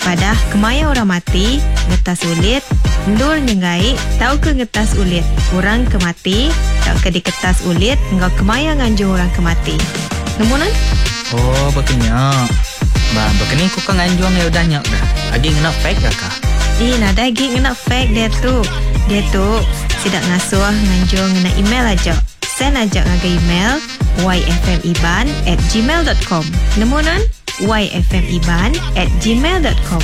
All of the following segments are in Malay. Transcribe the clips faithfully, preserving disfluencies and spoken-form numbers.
Padah kemaya orang mati, ngetas ulit, ndur nyengai, tahu ke ngetas ulit. Orang kemati, tahu ke di kertas ulit, engkau kemaya nganjung orang kemati. Nemunan? Oh, berkenyak. Bah, berkeni ku kan nganjung ya udah nyak dah. Agi kena fake dah kah? Ih, nada lagi kena fake dia tu. Dia tu, sidak ngasuh nganjung ngena email aja. Send aja ngaga email y f m iban at gmail dot com. Nemunan? y f m iban at gmail dot com.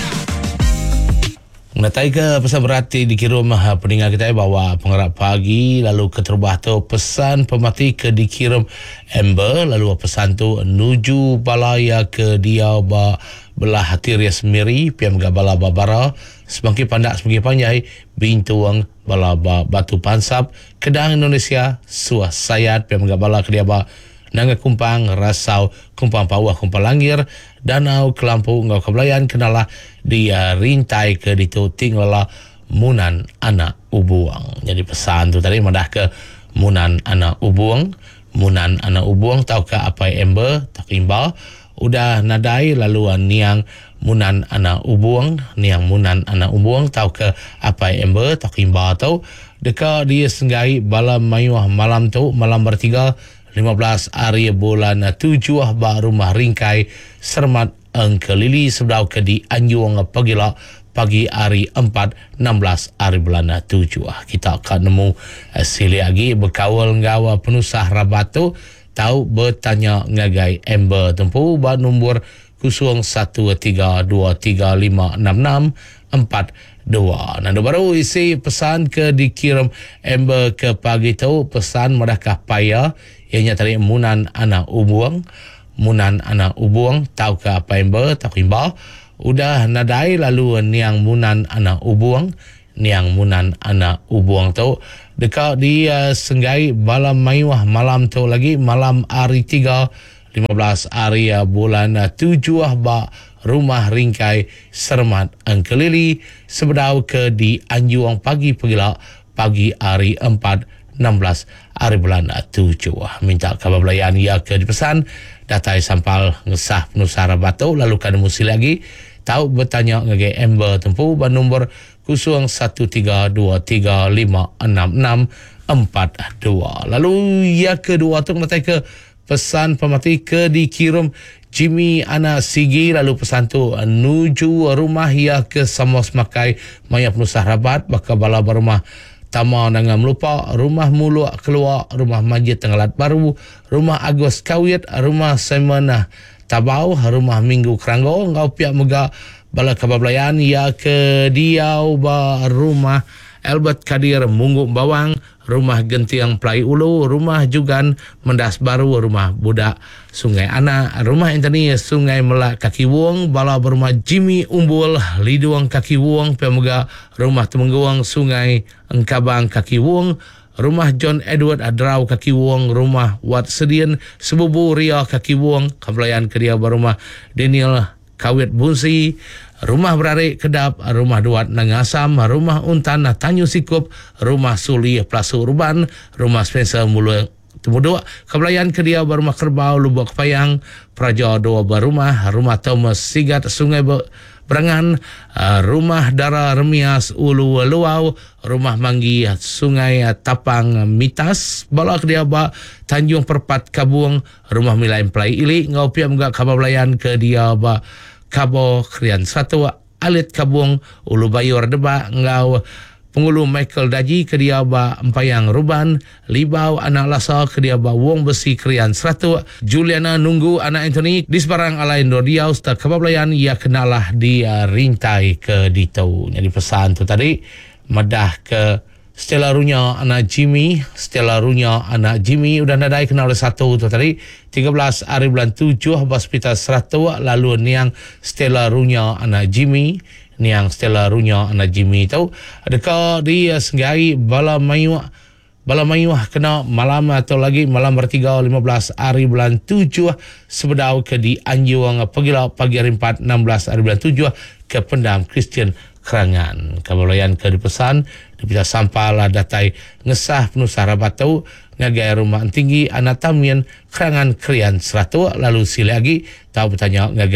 Menatai ke pesan berarti dikirim pendengar kita bahawa pengarap pagi lalu keterubah tu pesan pemati ke dikirim Amber lalu pesan tu nuju balaya ke dia ba belah hati ria semiri piam gabala babara semakin pandak semakin panjai bintuang bala ba batu pansap Kedang Indonesia suah sayat piam gabala ke dia ba Nanga Kumpang, Rasau, Kumpang Pawah, Kumpang Langir, Danau, Kelampu, Ngau Kebelayan, kenalah dia rintai ke ditu tinggalah Munan Anak Ubuang. Jadi pesan tu tadi madah ke Munan Anak Ubuang, Munan Anak Ubuang, tahu ke apa ember, tak imbal, udah nadai lalu niang Munan Anak Ubuang, niang Munan Anak Ubuang, tahu ke apa ember, tak imbal tahu, dekat dia senggai balam mayuah malam tu, malam bertiga, lima belas hari bulan tujuh ba rumah ringkai Sermat Engkelili sebelau ke di Anjung pagila pagi hari empat enam belas hari bulan tujuh. Kita akan nemu sili lagi berkawal ngawa penusah rabatu tahu bertanya ngagai Amber tempu ba nombor kosong satu tiga dua tiga lima enam enam empat dua. Nando baru isi pesan ke dikirim Amber ke pagi tu pesan mereka payah ianya tadi Munan Anak Ubuang, Munan Anak Ubuang, tahu ke apa Amber, tahu imbau. Udah nadai lalu niang Munan Anak Ubuang, niang Munan Anak Ubuang tu dekat dia senggai balam mayuah malam tu lagi malam hari tiga lima belas hari bulan tujuh ba rumah ringkai Sermat Engkelili sebedau ke di Anjuang pagi pagila pagi hari empat enam belas hari bulan tujuh. Minta kabar belayan ia ke dipesan datai sampal ngesah penusara batu lalu kan musi lagi tahu bertanya ngage Amber tempu ban nombor kosong satu tiga dua tiga lima enam enam empat dua. Lalu ia kedua tu datai ke pesan pemati ke dikirim Jimmy Anak Sigi lalu pesan tu nuju rumah ia ke Samos Makai maya penusah rabat bakal bala berumah Tama dengan melupa, rumah mulu keluar, rumah Majid Tenggelat Baru, rumah Agus Kawit, rumah Semenah Tabau, rumah Minggu Keranggo, ngau pihak mega bala kabablayan ya ke diau ba rumah Albert Kadir Mungguk Bawang, rumah Gentiang Pelai Ulu, rumah Jugan Mendas Baru, rumah Budak Sungai Anak, rumah Antoni Sungai Melak Kaki Wong, bala berumah Jimmy Umbul Liduang Kaki Wong, pemega rumah Temengguang Sungai Engkabang Kaki Wong, rumah John Edward Adrau Kaki Wong, rumah Wat Sedian Sebubu Ria Kaki Wong, kabelayan kedia berumah Daniel Kawit Bunsi, rumah Berarik Kedap, rumah Duat Nangasam, rumah Untan Tanyu Sikup, rumah Suli Plasu Urban, rumah Spencer Mulu Temuduk, kabelayan kedia berumah Kerbau Lubuk Payang, Praja Dua Berumah, rumah Thomas Sigat Sungai Berangan, rumah Dara Remias Ulu Luau, rumah Manggi Sungai Tapang Mitas, bala kedia ba Tanjung Perpat Kabuang, rumah Milain Pelai Ili, ngau pia mga kabablayan kedia ba Kabo Krian Satu Alit Kabuang Ulu Bayur Deba, ngau Pengulu Michael Daji kedia ba Empayang Ruban, Libau Anak Lasa kedia ba Wong Besi Krian Satu, Juliana Nunggu Anak Anthony di sebarang alain Rodiau serta kabablayan ia kenalah dia rintai ke ditau. Jadi pesan tu tadi madah ke Stella Runya Anak Jimmy, Stella Runya Anak Jimmy udah nadai kenal satu tu tadi tiga belas hari bulan tujuh hospital seratus lalu niang Stella Runya Anak Jimmy, niang Stella Runya Anak Jimmy tahu adakah dia senggai bala mayuah bala mayuah kena malam atau lagi malam bertiga lima belas hari bulan tujuh sebedau ke di Anjuang pagila pagi hari empat enam belas hari bulan tujuh ke Pendam Kristian Kerangan. Kabelayan ke dipesan dipita sampal datai ngesah penusara batu ngagai rumah tinggi anak tamian Kerangan Krian Seratu lalu sila lagi tahu bertanya ngagai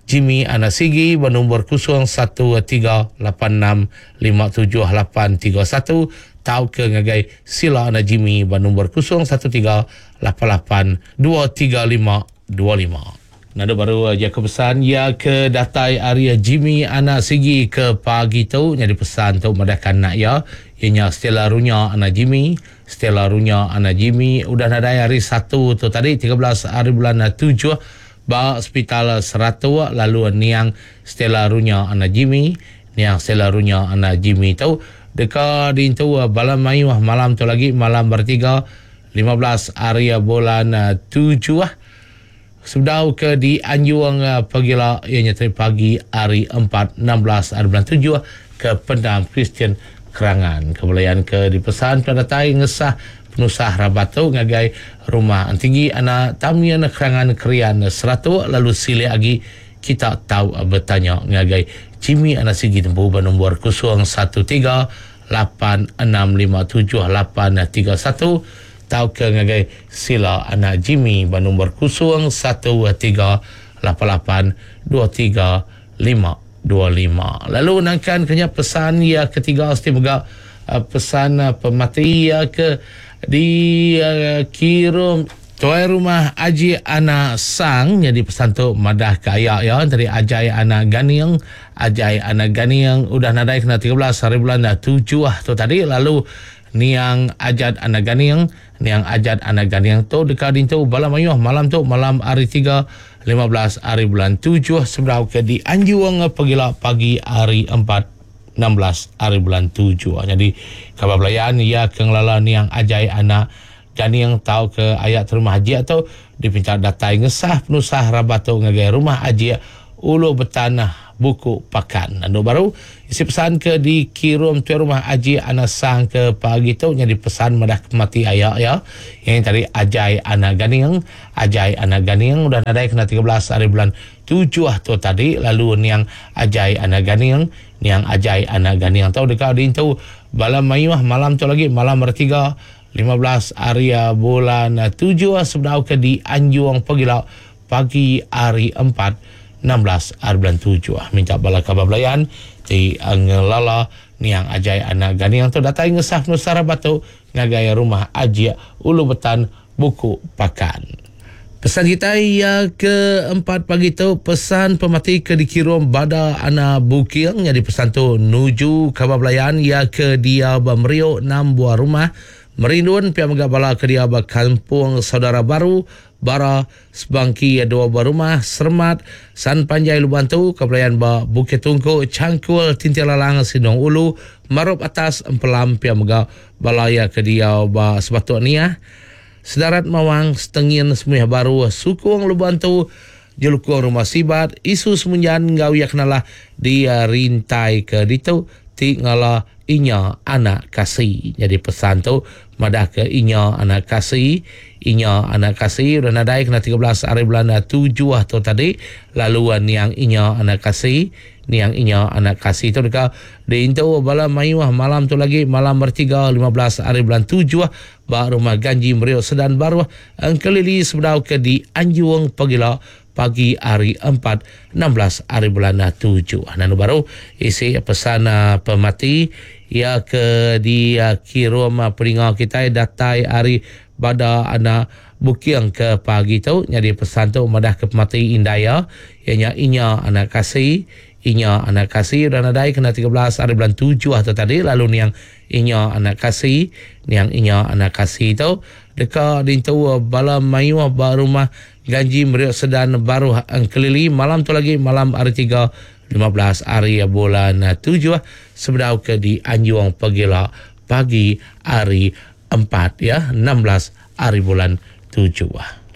Jimmy anak Sigi bernombor kosong satu tiga lapan enam lima tujuh lapan tiga satu. Tau ke ngagai sila anak Jimmy bernombor kosong satu tiga lapan lapan dua tiga lima dua lima. Nada baru aja ke pesan ya ke datai area Jimmy anak Sigi ke pagi tu jadi pesan tu madakan nak ya ianya Stella Runya anak Jimmy Stella Runya anak Jimmy udah nadai hari satu tu tadi tiga belas hari bulan tujuh ba hospital Seratu lalu niang Stella Runya anak Jimmy niang Stella Runya anak Jimmy tu dekat di tu balam mayu malam tu lagi malam bertiga lima belas hari bulan tujuh sudah ke di Anjuang pagila ianya pagi hari empat enam belas hari bulan tujuh ke Pendam Kristian Kerangan kebelayan ke dipesan pada tai ngesah penusah Rabatu ngagai rumah tinggi anak Tamian Kerangan Krian Seratu lalu sile lagi kita tahu bertanya ngagai Jimmy anak Sigi tempuh bernombor kosong satu tiga lapan enam lima tujuh lapan tiga satu. Tahu ke ngagai sila anak Jimmy bernombor kosong satu tiga lapan lapan dua tiga lima dua lima. Lalu nangkan kenya pesan ya ketiga istimewa uh, pesan uh, pemati ya ke di uh, kirum tuai rumah Aji anak Sang jadi pesan tu madah ke ayak ya dari Ajai anak Ganiang Ajai anak Ganiang udah nadai kena tiga belas hari bulan dah tujuh ah tu tadi lalu niang Ajad anak Ganiang niang Ajad anak Ganiang tu dekat itu balam ayuh malam tu malam hari tiga lima belas hari bulan tujuh sebelah ke di Anjuang pagila pagi hari empat enam belas hari bulan tujuh. Jadi kabar belayan ya kenglala niang Ajai anak Ganiang tahu ke ayat rumah haji atau dipinta datai ngesah penusah Rabatu ngagai rumah haji ulu betanah buku pakan. Anu baru isi pesan ke di kirum tu rumah Haji anak Sang ke pagi tu jadi pesan madah kemati ayak ya. Yang tadi Ajai anak Ganiang, Ajai anak Ganiang udah nadai kena tiga belas hari bulan tujuh tu tadi lalu niang Ajai anak Ganiang, niang Ajai anak Ganiang tahu dekat di tu balam mayuh malam tu lagi malam bertiga lima belas hari bulan tujuh sebelah ke di Anjuang pagila pagi hari empat enam belas hari bulan tujuh. Minta bala kabar belayan di ngelala niang Ajai anak Ganiang tu datai ngesah Nusara Batu ngagai rumah Aji ulu betan buku pakan. Pesan kita ya keempat pagi tu pesan pemati ke dikirum bada anak Bukil jadi pesan tu nuju kabar belayan ya ke dia Bamrio enam buah rumah merindun pihak megabala ke dia kampung saudara baru bara sebangki dua buah rumah Sermat San Panjai Lubantu kebelayan ba Bukit Tungku Cangkul Tintilalang Sindong Ulu Marup Atas Empelam pihak megabala ya ke dia ba Sebatu Nia Sedarat Mawang Setengin Semuih Baru Sukung Lubantu Jelukung Rumah Sibat Isu Semunjan ngau yak nalah dia rintai ke ditu tingala inya anak kasih. Jadi pesan tu madah ke inya anak kasih, inya anak kasih udah nadai kena tiga belas hari bulan tujuh tu tadi lalu niang inya anak kasih niang inya anak kasih tu dekat di itu bala mayuah malam tu lagi malam bertiga lima belas hari bulan tujuh ba rumah Ganji Meriuk Sedan Baru angkelili sebelah ke di Anjuang pagila pagi hari empat enam belas hari bulan tujuh. Nanu baru isi pesan uh, pemati ya ke di uh, kirum uh, peringau kita datai hari pada anak Bukiang ke pagi tu jadi pesan tu madah ke pemati indaya ianya inya anak kasih inya anak kasih dan nadai kena tiga belas hari bulan tujuh atau tadi lalu niang inya anak kasih niang inya anak kasih tu dekat di tu bala mayu ba rumah Ganji Meriuk Sedan Baru angkelili malam tu lagi malam hari tiga lima belas hari bulan tujuh sebelah ke di Anjuang pagila pagi hari empat ya enam belas hari bulan tujuh.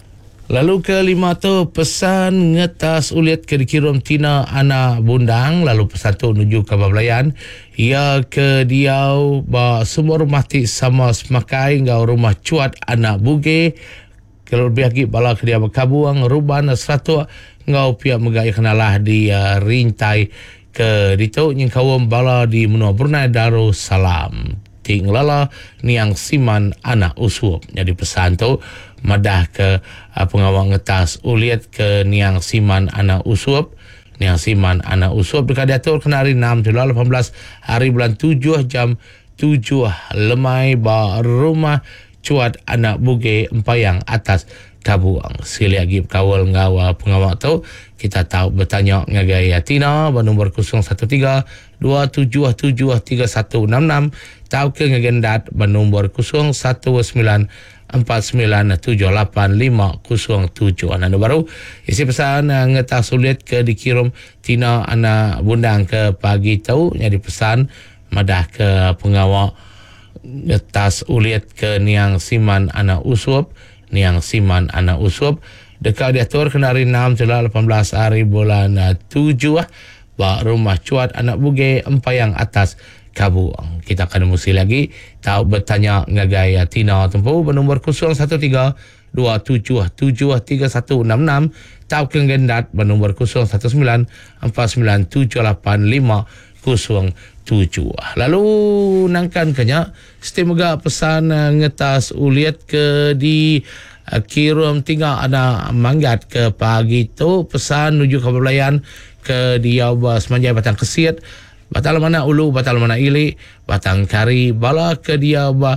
Lalu kelima tu pesan ngetas ulit ke dikirum tina anak bundang lalu pesan tu menuju ke Bablayan ia ke diau ba semua rumah ti sama semakai ngau rumah cuat anak buge kalau lebih lagi bala ke dia berkabuang ruban seratu ngau pihak megaya kenalah di uh, rintai ke ditu nyeng kawam bala di menua Brunei Darussalam tinglala niang siman anak usup. Jadi pesan tu madah ke uh, pengawal ngetas uliat ke niang siman anak usup Niang Siman anak usup dekat diatur kena hari enam Julai lapan belas hari bulan tujuh jam tujuh lemai ba rumah cuat anak buge empayang atas Kabuang. Sekali lagi kawal ngawa pengawak tu kita tahu bertanya ngagai Tina bernombor kosong satu tiga dua tujuh tujuh tiga satu enam enam tahu ke ngagendat bernombor kosong satu sembilan empat sembilan tujuh lapan lima kosong tujuh. Anak baru isi pesan uh, ngetah sulit ke dikirim Tina anak bundang ke pagi tahu jadi pesan madah ke pengawak ngetas ulit ke Niang Siman anak usup Niang Siman anak usup dekat diatur kena hari enam Julai lapan belas hari bulan uh, tujuh ba rumah cuat anak buge empayang atas Kabuang. Kita akan musi lagi tahu bertanya ngagai Tina tempuh bernombor kosong satu tiga dua tujuh tujuh tiga satu enam enam tahu kegendat bernombor kosong satu sembilan empat sembilan tujuh lapan lima kosong tujuh. Lalu nangkan kenya semoga pesan uh, ngetas uliat ke di uh, kirim tinggal ada manggat ke pagi tu pesan menuju ke belayan ke dia semanjai batang kesiat batal mana ulu batal mana ili batang kari bala ke dia ba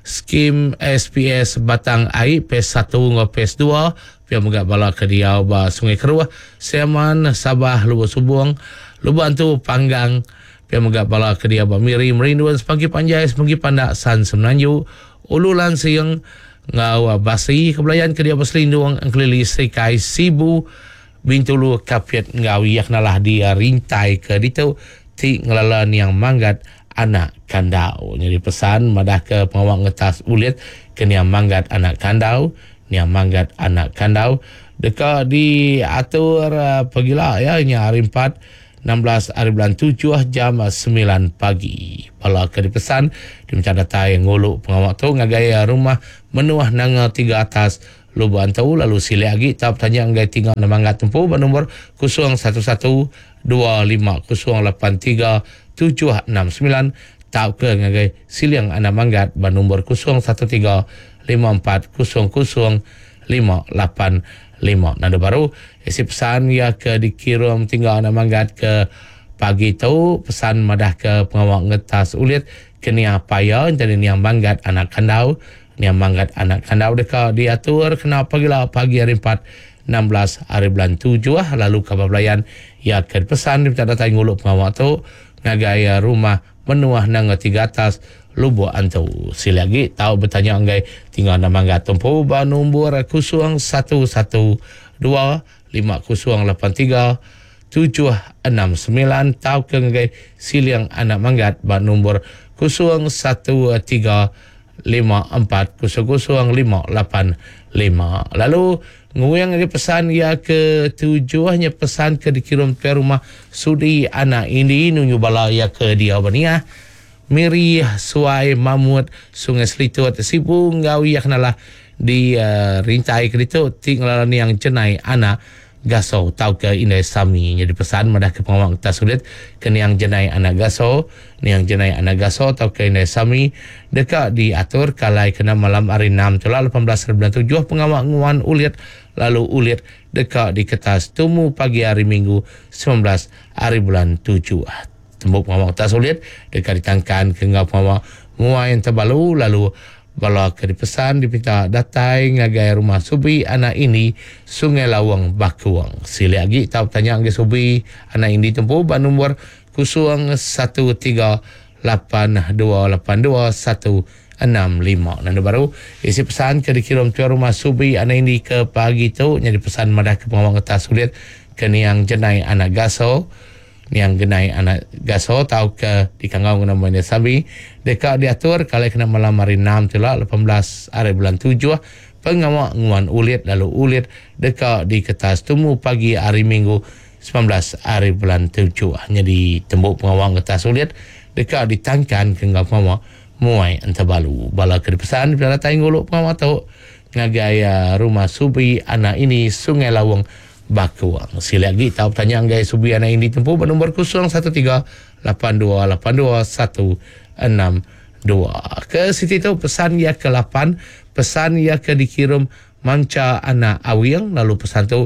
skim S P S batang ai pes satu ngau pes dua pia megak bala ke dia ba Sungai Keruah Seman Sabah Lubuk Subuang Lubuk Antu Panggang pia megak bala ke dia ba Miri Merinduan Sepanggi Panjai Sepanggi Pandak San Semenanjung Ululan Siang ngau Basi kebelayan ke dia ba Selindung Angkelili Serikai Sibu Bintulu Kapiat ngau yaknalah dia rintai ke ditu ti ngelalan yang manggat anak kandau. Jadi pesan madah ke pengawak ngetas ulit ke niang manggat anak kandau, niang manggat anak kandau dekat di atur uh, pergilah ya nya hari empat enam belas hari bulan tujuh jam sembilan pagi. Pala ke dipesan di mencatat yang nguluk pengawak tu ngagaya rumah menuah nanga tiga atas Lubuk Antau lalu sila lagi tak tanya ngai tinggal na manggat tempuh bernombor kosong satu satu dua lima kosong lapan tiga tujuh enam sembilan tak ke ngai silang anak manggat bernombor kosong satu tiga lima empat kosong kosong lima lapan lima. Nada baru isi pesan ya ke dikirim tinggal anak manggat ke pagi tu pesan madah ke pengawak ngetas ulit ke niang paya jadi niang manggat anak kandau niang manggat anak kandau dekat diatur kena pagilah pagi hari empat enam belas hari bulan tujuh lalu kabar belayan ya ke pesan di datang nguluk pengawak tu ngagaya rumah menuah nang tiga atas Lubuk Antau. Sila lagi tahu bertanya anggai tinggal nama manggat tempuh ba nombor kosong satu satu dua lima kosong lapan tiga tujuh enam sembilan tahu ke nggai silang anak manggat ba nombor kosong satu tiga lima empat kosong kosong lima lapan lima. Lalu nguyang lagi pesan ya ke tujuhnya pesan ke dikirim ke rumah sudi anak ini nunyu bala ya ke dia bania Miri Suai Mamut Sungai Selitut Sibu ngawi ya kenalah di uh, rintai ke itu tinggal yang jenai anak gaso tau ke indai sami. Jadi pesan madah ke pengawak kita sulit ke yang jenai anak gaso yang jenai anak gaso tau ke indai sami dekat diatur kalai kena malam hari enam Julai lapan belas bulan tujuh pengawak nguan ulit lalu ulit dekat di kertas tumu pagi hari Minggu sembilan belas hari bulan tujuh. Tembuk pengawak kita sulit dekat ditangkan ke ngau pengawak nguan yang terbalu lalu bala ke dipesan dipinta datai ngagai rumah Subi anak ini Sungai Lawang Bakuang. Sila lagi tahu tanya ngagai Subi anak ini tempuh ba nombor kosong satu tiga lapan dua lapan dua satu enam lima. Nanda baru isi pesan ke dikirim ke rumah Subi anak ini ke pagi tu jadi pesan madah ke pengawak ngetas sulit ke niang jenai anak gaso yang genai anak gaso tahu ke di kangau kena mana sabi dekat diatur kalau kena malam hari enam Julai lapan belas hari bulan tujuh pengawak nguan ulit lalu ulit dekat di kertas temu pagi hari Minggu sembilan belas hari bulan tujuh. Hanya di tembuk pengawak kertas ulit dekat ditangkan ke ngau pengawak muai antabalu bala ke pesan bila datang nguluk pengawak tu ngagaya rumah Subi anak ini Sungai Lawang Bakuang. Sila lagi tahu tanya anggai Subi anak ini tempuh bernombor kosong satu tiga lapan dua lapan dua satu enam dua. Ke situ tu pesan ya ke lapan pesan ya ke dikirim manca anak awiang lalu pesan tu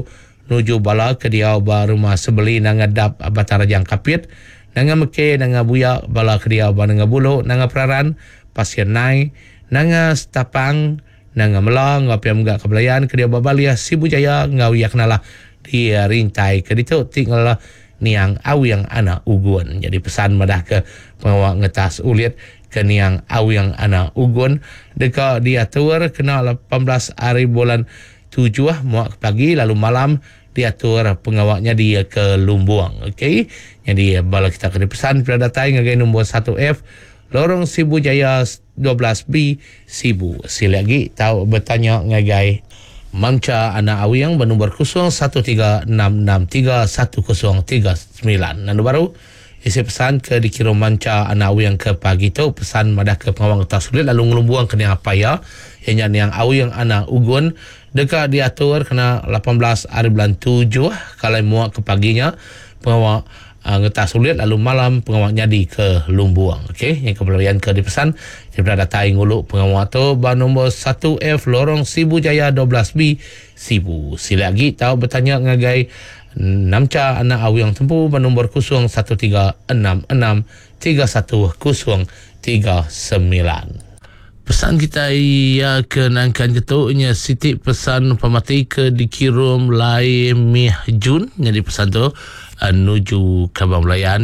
nuju bala ke dia ba rumah sebeli nangadap batang rajang kapit nanga meke nanga buya bala ke dia ba nanga bulu nanga peraran pasien nai nanga stapang nanga melang ngapi mga kebelayan ke dia ba balia Sibu Jaya ngau yak nalah dia rintai ke ditu tinggal niang awiang anak ugun. Jadi pesan madah ke pengawak ngetas ulit ke niang awiang anak ugun deka dia tour kena lapan belas hari bulan tujuh muak pagi lalu malam dia tour pengawaknya dia ke Lumbuang. Okey, jadi bala kita kena pesan pada datai ngagai nombor satu F lorong Sibu Jaya dua belas B Sibu. Sila lagi tahu bertanya ngagai Mamca anak awiang bernomor kosong satu tiga enam enam tiga satu kosong tiga sembilan. Nandu baru isi pesan ke dikirim Mamca anak awiang ke pagi tu pesan madah ke pengawang atas sulit lalu ngelumbuang kena apa ya yang yang awiang anak ugun dekat diatur kena lapan belas hari bulan tujuh kalau muak ke paginya pengawang Uh, ngetas sulit lalu malam pengawak nyadi ke Lumbuang. Okey, yang kebelayan ke dipesan daripada datai ngulu pengawak tu ba nombor satu F lorong Sibu Jaya dua belas B Sibu. Sila lagi tahu bertanya ngagai Namca anak awiang tempu ba nombor kosong satu tiga enam enam tiga satu kosong tiga sembilan. Pesan kita ia kenangkan ketuknya Siti pesan pemati ke dikirim lai Mih Jun. Jadi pesan tu uh, nuju Kabang Melayan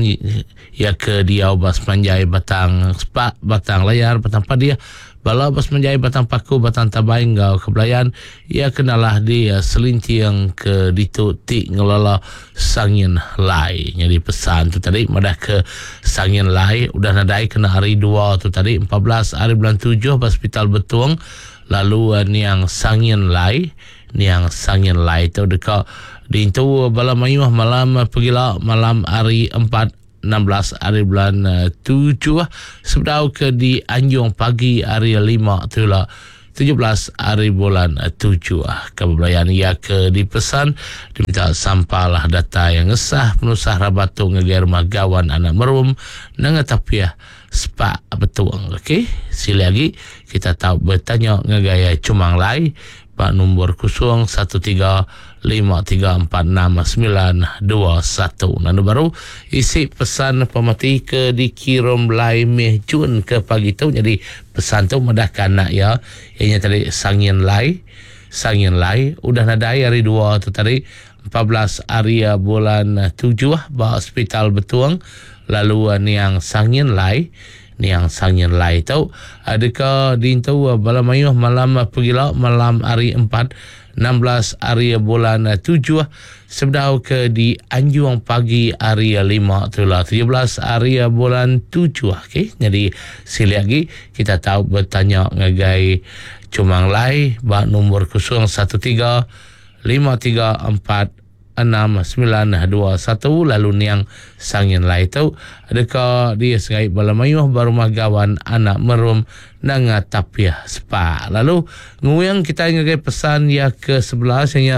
ia ke dia bas manjai batang spak batang layar batang padia bala bas manjai batang paku batang tabai ngau ke Melayan ia kenalah dia selintiang ke ditu tik ngelala sangin lai. Jadi pesan tu tadi madah ke sangin lai udah nadai kena hari dua tu tadi empat belas hari bulan tujuh hospital Betuang lalu uh, niang sangin lai niang sangin lai tu dekat di itu bala mayuh malam pergilah malam hari empat enam belas hari bulan uh, tujuh sebedau ke di Anjung pagi hari lima tu lah tujuh belas hari bulan uh, tujuh kebelayan ia ke dipesan diminta sampailah data yang ngesah penusah rabatu ngegai rumah gawan anak merum nangatapiah spa Betuang. Okey, sila lagi kita tahu bertanya ngegaya cumang lai pak nombor kosong satu tiga lima tiga empat enam sembilan dua satu. Nanti baru isi pesan pemati ke dikirim lai Meh Jun ke pagi tu. Jadi pesan tu mudahkan nak ya. Ianya tadi sangin lai, sangin lai udah nadai hari dua tu tadi empat belas hari bulan tujuh ba hospital Betuang lalu niang sangin lai niang sangin lai tau adakah dintu bala mayuh malam pergilah malam hari empat enam belas hari bulan tujuh sebedau ke di Anjung pagi hari lima tu lah tujuh belas hari bulan tujuh. Okey, jadi sila lagi kita tahu bertanya ngagai cumang lai ba nombor kosong satu tiga lima tiga empat enam sembilan dua satu lalu niang sangin lai tu adakah dia sengai bala mayuh baru magawan anak merum nanga tapiah spa. Lalu nguyang kita ngagai pesan ya ke sebelas yang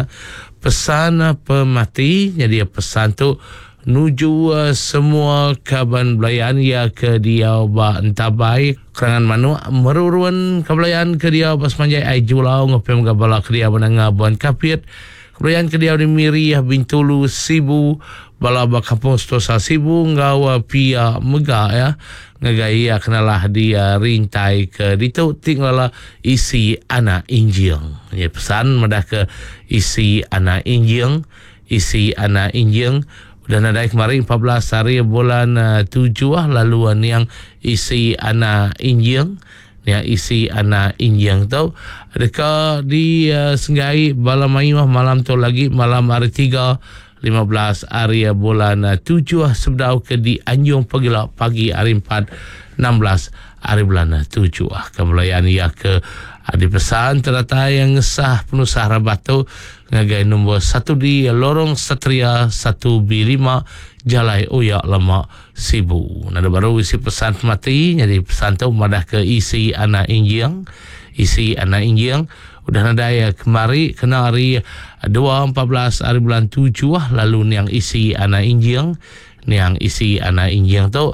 pesan pemati. Jadi pesan tu nuju uh, semua kaban belayan ya ke dia ba entabai kerangan manu meruruan kebelayan ke dia bas manjai ai julau ngapem gabala ke dia benanga buan kapit Kemudian ke dia di Miriah Bintulu Sibu bala ba kampung Stosa Sibu ngawa pia mega ya ngagaya kenalah dia rintai ke ditu tinggal isi anak injing. Ya pesan madah ke isi anak injing, isi anak injing udah nadai kemarin empat belas hari bulan uh, tujuh lalu yang isi anak injing yang isi anak injing tu adakah di uh, senggai bala mayuh malam tu lagi malam hari tiga lima belas hari bulan uh, tujuh sebedau ke di Anjung pergilah pagi hari empat enam belas hari bulan uh, tujuh kebelayan ia ke uh, dipesan ternyata yang ngesah penusah rabat tu ngagai nombor satu di lorong Satria satu B lima Jalai Uyak Lemak Sibu. Nada baru isi pesan mati. Jadi pesan tu madah ke isi anak injing, isi anak injing udah nada ya kemari kena hari dua empat belas hari bulan tujuh lalu niang isi anak injing, niang isi anak injing tu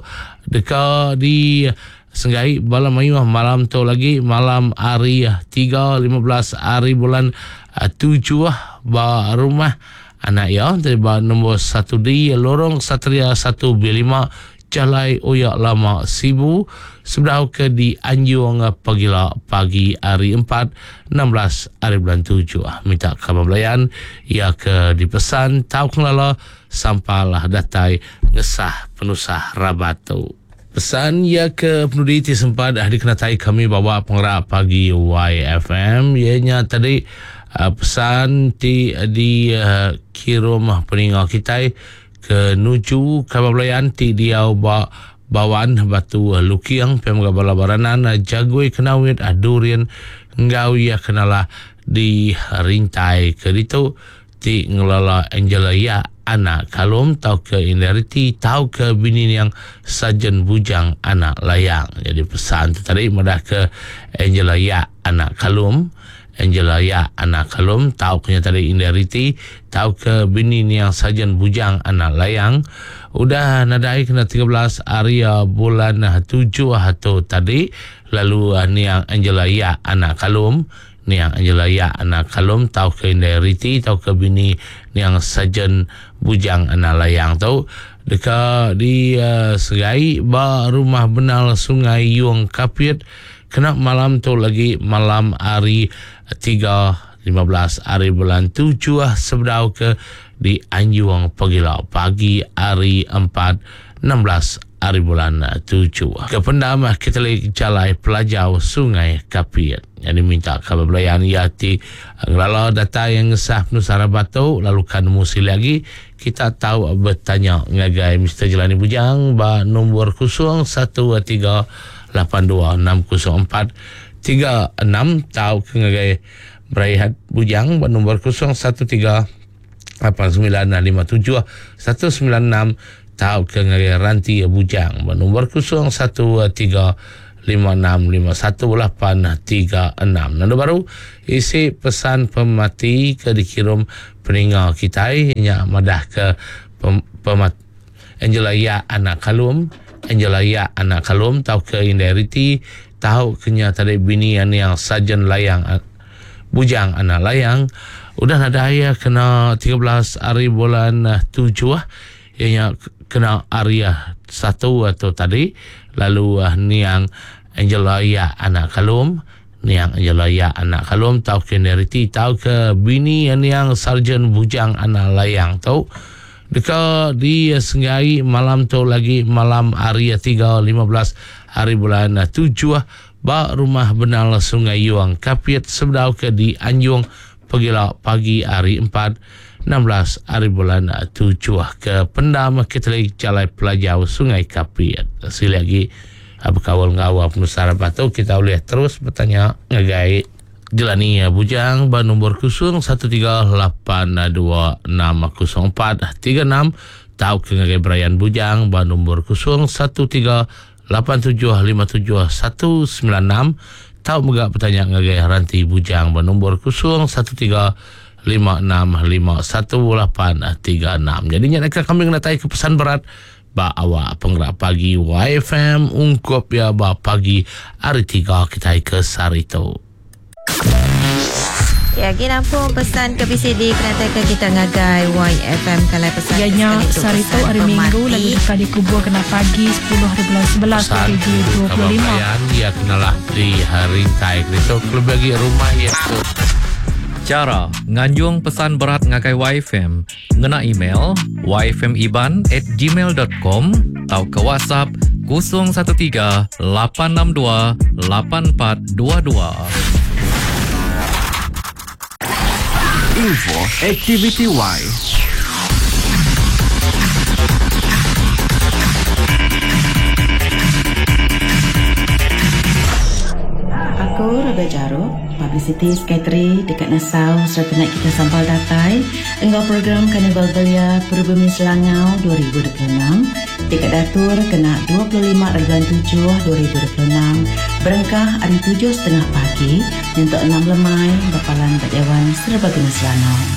dekat di senggai bala mayuh malam tu lagi malam hari tiga lima belas hari bulan tujuh ba rumah anak ya dari nombor satu D Lorong Satria satu B lima Jalai Oyak Lama Sibu sebelah ke di Anjung pagila pagi hari empat enam belas hari bulan tujuh. Minta khabar belayan ia ke dipesan tahu kelala sampailah datai ngesah penusah rabatu. Pesan ia ke penudi ti sempat dah dikenatai kami bawa pengerak pagi Y F M ianya tadi uh, pesan ti di uh, kirum peningal kita ke nuju khabar belayan ti dia ba bawan batu lukiang pemga balabaranan jagoi kenawit adurian ngau ia kenala di rintai ke ditu ti ngelala Angela ya anak kalum tau ke Indariti tau ke bini yang sajen bujang anak layang. Jadi pesan tu tadi madah ke Angela ya anak kalum Angela ya anak kalum tau ke tadi Indariti tau ke bini yang sajen bujang anak layang. Udah nadai kena tiga belas hari bulan tujuh atau tadi lalu ni yang Angela ya anak kalum ni yang Angela ya anak kalum tau ke Indariti tau ke bini ni yang sajen bujang anak layang tau dekat di uh, Segai ba rumah benal Sungai Yung Kapit kena malam tu lagi malam hari tiga lima belas hari bulan tujuh sebedau ke di Anjung Pagilau pagi hari empat enam belas hari bulan tujuh ke pendam kita lagi jalai pelajau Sungai Kapit. Jadi minta khabar belayan yati ngelala data yang ngesah penusara batu lalu kan musi lagi kita tahu bertanya ngagai Mister Jelani Bujang ba nombor kosong satu tiga lapan dua enam kosong empat tiga enam tahu ke ngagai Beraihat Bujang ba nombor kosong satu tiga lapan sembilan lima tujuh satu sembilan enam tahu ke ngagai Ranti Bujang ba nombor kosong satu tiga lima enam lima satu lapan tiga enam. Nanda baru isi pesan pemati ke dikirim peninggal kita nya madah ke pem, pemat Angela ya anak kalum Angela ya anak kalum tahu ke Indariti tahu kenya tadi bini yang sajen layang bujang anak layang. Udah nada ayah kena tiga belas hari bulan tujuh ianya kena area satu atau tadi lalu uh, ni yang Angela ya anak kalum ni yang Angela ya anak kalum tahu ke Neriti tahu ke bini yang, yang sarjan bujang anak layang tahu dekat di Senggai malam tu lagi malam hari tiga lima belas hari bulan tujuh ba rumah benal Sungai Yung Kapit sebedau ke di Anjung Pagila pagi hari empat enam belas hari bulan tujuh ke pendam kita lagi jalai pelajau Sungai Kapit. Sekali lagi berkawal ngawal penusara batu kita boleh terus bertanya ngagai Jelani Bujang ba nombor kosong satu tiga lapan dua enam kosong empat tiga enam tahu ke ngagai Brian Bujang ba nombor kosong satu tiga lapan tujuh lima tujuh satu sembilan enam tahu megak bertanya ngagai Ranti Bujang ba nombor kosong satu tiga lima enam lima satu lapan tiga enam. Jadinya mereka kami mengenai ke pesan berat ba awak penggerak pagi Y F M ungkap ya ba pagi hari tiga kita ke Sarito. Ya, kita pun pesan ke B C D kerana ke kita ngagai Y F M kalau pesan. Ianya Sarito hari Minggu lalu dekat dikubur kena pagi sepuluh hari bulan sebelas tujuh dua puluh lima. Dia kenalah di hari tai itu klub bagi rumah ya tu. Cara nganjung pesan berat ngagai Y F M ngena email y f m iban at gmail dot com atau ke WhatsApp kosong satu tiga lapan enam dua lapan empat dua dua. Info Activity Y. Aku Rebel Jaruk, Publicity Secretary dekat Nassau serta naik kita sampal datai engkau program Karnival Belia Perubumi Selangau dua ribu dua puluh enam dekat Datur kena dua puluh lima Regan tujuh dua ribu dua puluh enam berengkah hari tujuh setengah pagi untuk enam lemai Bapalan Berdewan Serbaguna Selangau.